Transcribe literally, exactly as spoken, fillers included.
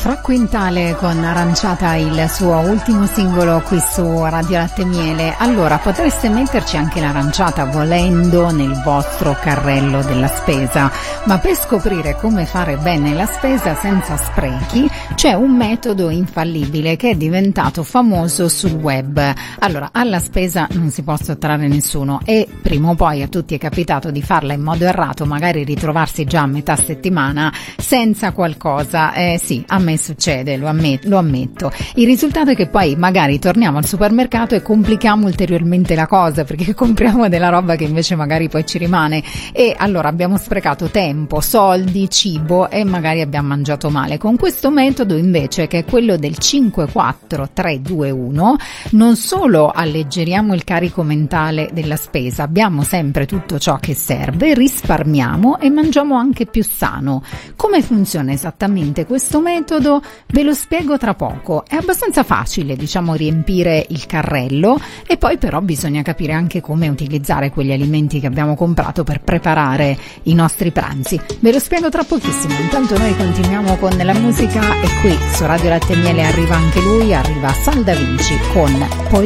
Fra Quintale con Aranciata, il suo ultimo singolo qui su Radio Latte e Miele. Allora, potreste metterci anche l'aranciata volendo nel vostro carrello della spesa, ma per scoprire come fare bene la spesa senza sprechi c'è un metodo infallibile che è diventato famoso sul web. Allora, alla spesa non si può sottrarre nessuno e prima o poi a tutti è capitato di farla in modo errato, magari ritrovarsi già a metà settimana senza qualcosa. Eh sì, a me succede, lo ammetto, lo ammetto. Il risultato è che poi magari torniamo al supermercato e complichiamo ulteriormente la cosa, perché compriamo della roba che invece magari poi ci rimane e allora abbiamo sprecato tempo, soldi, cibo e magari abbiamo mangiato male. Con questo metodo invece, che è quello del cinque quattro tre due uno, non solo alleggeriamo il carico mentale della spesa, abbiamo sempre tutto ciò che serve, risparmiamo e mangiamo anche più sano. Come funziona esattamente questo metodo? Ve lo spiego tra poco. È abbastanza facile, diciamo, riempire il carrello e poi però bisogna capire anche come utilizzare quegli alimenti che abbiamo comprato per preparare i nostri pranzi. Ve lo spiego tra pochissimo. Intanto noi continuiamo con la musica e qui su Radio Latte e Miele arriva anche lui, arriva Sal Da Vinci con Poi